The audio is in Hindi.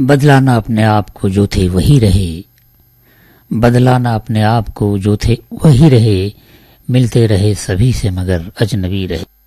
बदलाना अपने आप को जो थे वही रहे, बदलाना अपने आप को जो थे वही रहे, मिलते रहे सभी से मगर अजनबी रहे।